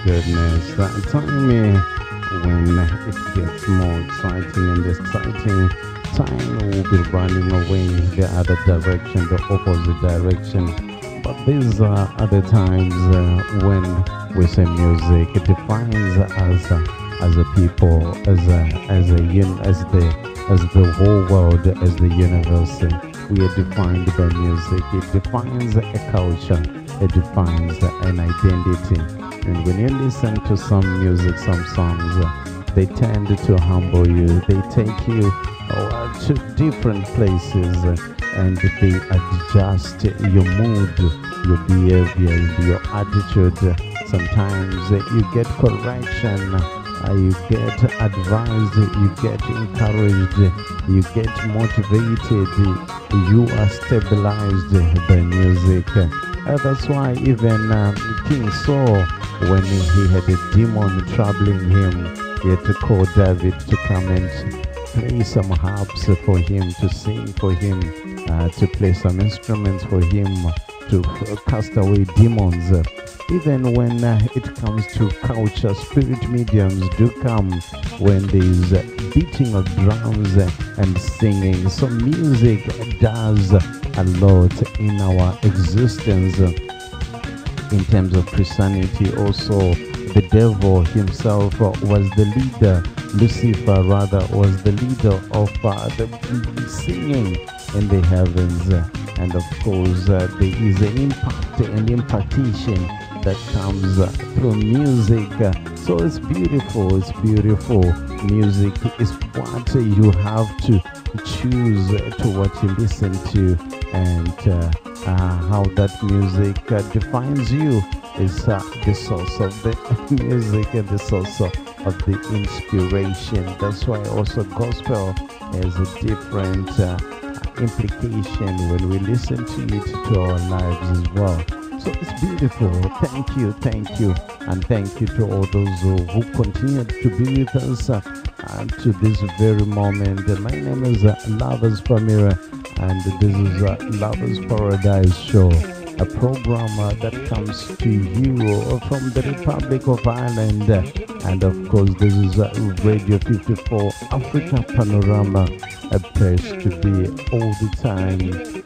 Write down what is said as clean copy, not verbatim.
goodness. That time when it gets more exciting and exciting, time will be running away the other direction, the opposite direction. But these are other times when we say music, it defines us as a people, as the whole world, as the universe. We are defined by music. It defines a culture. It defines an identity. And when you listen to some music, some songs, they tend to humble you. They take you to different places and they adjust your mood, your behavior, your attitude. Sometimes you get correction, you get advised, you get encouraged, you get motivated, you are stabilized by music. That's why even King Saul, when he had a demon troubling him, he had to call David to come and play some harps for him, to sing for him, to play some instruments for him, to cast away demons. Even when it comes to culture, spirit mediums do come when there's beating of drums and singing. So music does a lot in our existence. In terms of Christianity, also the devil himself was the leader. Lucifer rather was the leader of the singing in the heavens. And of course there is an impact and impartation that comes through music. So it's beautiful, it's beautiful. Music is what you have to choose to what you listen to, and how that music defines you is the source of the music and the source of the inspiration. That's why also gospel has a different implication when we listen to it to our lives as well. So it's beautiful. Thank you, and thank you to all those who continue to be with us to this very moment. My name is Lovers Pamira, and this is Lovers Paradise Show, a program that comes to you from the Republic of Ireland. And of course, this is Radio 54 Africa Panorama, a place to be all the time.